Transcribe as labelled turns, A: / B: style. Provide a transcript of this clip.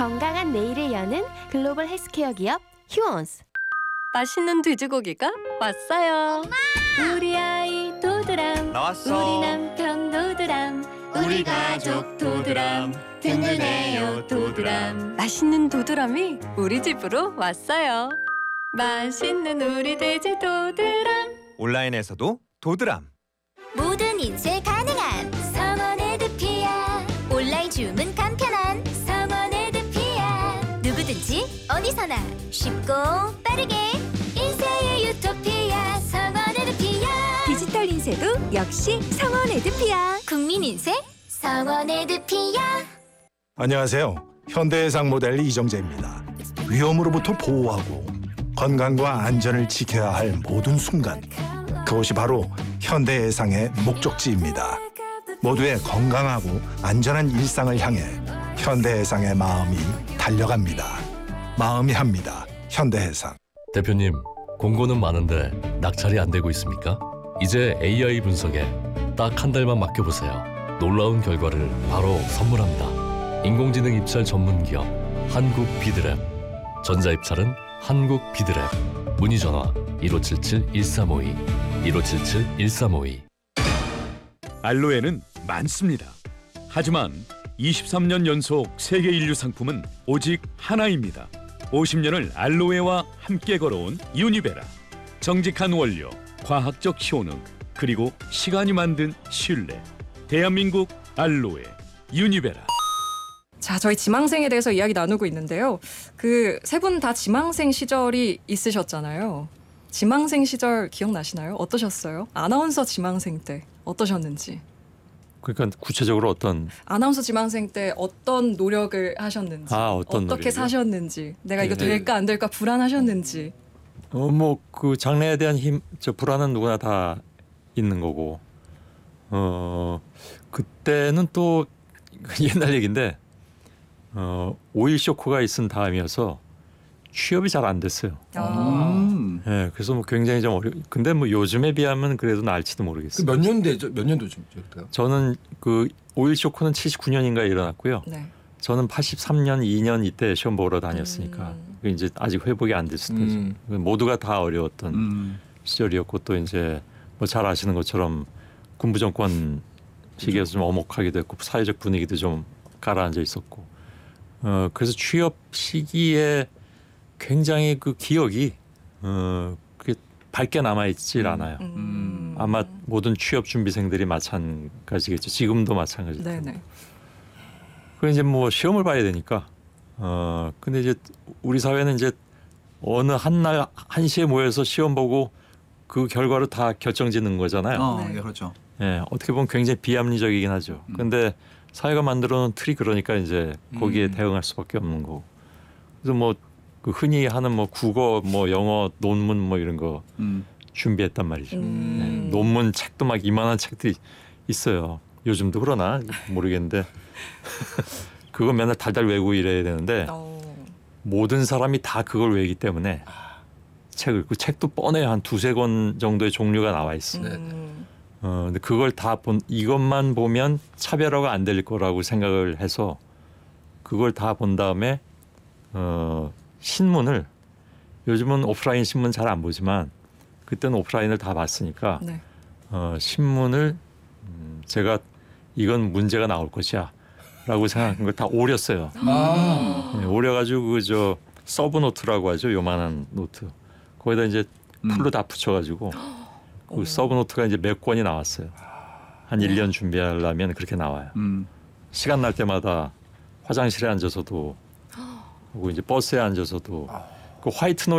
A: 건강한 내일을 여는 글로벌 헬스케어 기업 휴원스.
B: 맛있는 돼지고기가 왔어요. 엄마! 우리 아이 도드람.
C: 나왔어.
B: 우리 남편 도드람.
C: 우리 가족 도드람. 든든해요 도드람.
B: 맛있는 도드람이 우리 집으로 왔어요. 맛있는 우리 돼지 도드람.
C: 온라인에서도 도드람.
D: 모든 인쇄 가능한 성원에드피아. 온라인 주문 간편한 성원에드피아. 누구든지 어디서나 쉽고 빠르게 인쇄의 유토피아. 성원에드피아. 디지털 인쇄도 역시 성원에드피아. 국민 인쇄 성원에드피아.
E: 안녕하세요. 현대해상 모델 이정재입니다. 위험으로부터 보호하고 건강과 안전을 지켜야 할 모든 순간, 그것이 바로 현대해상의 목적지입니다. 모두의 건강하고 안전한 일상을 향해 현대해상의 마음이 달려갑니다. 마음이 합니다. 현대해상.
F: 대표님, 공고는 많은데 낙찰이 안 되고 있습니까? 이제 AI 분석에 딱 한 달만 맡겨보세요. 놀라운 결과를 바로 선물합니다. 인공지능 입찰 전문 기업 한국비드랩. 전자입찰은 한국비드랩. 문의 전화 1577-1352 1577-1352.
G: 알로에는 많습니다. 하지만 23년 연속 세계 인류 상품은 오직 하나입니다. 50년을 알로에와 함께 걸어온 유니베라. 정직한 원료, 과학적 효능, 그리고 시간이 만든 신뢰. 대한민국 알로에 유니베라.
H: 자, 저희 지망생에 대해서 이야기 나누고 있는데요. 그 세 분 다 지망생 시절이 있으셨잖아요. 지망생 시절 기억나시나요? 어떠셨어요? 아나운서 지망생 때 어떠셨는지.
I: 그러니까 구체적으로 어떤
H: 아나운서 지망생 때 어떤 노력을 하셨는지,
I: 어떤
H: 어떻게
I: 노력이요?
H: 사셨는지, 내가 이거
I: 네.
H: 될까 안 될까 불안하셨는지.
I: 뭐 그 장래에 대한 불안은 누구나 다 있는 거고. 그때는 또 옛날 얘기인데 5.1 쇼크가 있은 다음이어서 취업이 잘 안 됐어요. 네, 그래서 뭐 굉장히 좀 근데 뭐 요즘에 비하면 그래도 나을지도 모르겠어요.
J: 몇 년대죠? 몇 년도쯤?
I: 저는 그 5.1 쇼크는 79년인가에 일어났고요.
H: 네.
I: 저는 83년, 2년 이때 시험 보러 다녔으니까 이제 아직 회복이 안 됐을 때죠. 모두가 다 어려웠던 시절이었고, 또 이제 뭐 잘 아시는 것처럼 군부 정권 시기에서 좀 엄혹하기도 했고 사회적 분위기도 좀 가라앉아 있었고, 그래서 취업 시기에 굉장히 그 기억이 그게 밝게 남아 있질 않아요. 아마 모든 취업 준비생들이 마찬가지겠죠. 지금도 마찬가지죠.
H: 네네.
I: 그 이제 뭐 시험을 봐야 되니까. 근데 이제 우리 사회는 이제 어느 한날 1시에 모여서 시험 보고 그 결과로 다 결정짓는 거잖아요.
J: 네, 그렇죠.
I: 예, 어떻게 보면 굉장히 비합리적이긴 하죠. 근데 사회가 만들어놓은 틀이 그러니까 이제 거기에 대응할 수밖에 없는 거고. 그래서 뭐 그 흔히 하는 뭐 국어, 뭐 영어 논문 뭐 이런 거 준비했단 말이죠. 네, 논문 책도 막 이만한 책들이 있어요. 요즘도 그러나 모르겠는데 그거 맨날 달달 외우고 이래야 되는데 모든 사람이 다 그걸 외우기 때문에 책을, 그 책도 뻔해요. 한 2-3권 정도의 종류가 나와 있어요. 근데 그걸 다 이것만 보면 차별화가 안 될 거라고 생각을 해서 그걸 다 본 다음에 신문을, 요즘은 오프라인 신문 잘 안 보지만 그때는 오프라인을 다 봤으니까
H: 네.
I: 신문을 제가 이건 문제가 나올 것이야 라고 생각한 걸 다 오렸어요. 네, 오려가지고 그 서브 노트라고 하죠. 요만한 노트. 거기다 이제 풀로 다 붙여가지고 그 서브 노트가 이제 몇 권이 나왔어요. 한 1년 준비하려면 그렇게 나와요. 시간 날 때마다 화장실에 앉아서도, 그리고 이제 버스에 앉아서도 그 화이트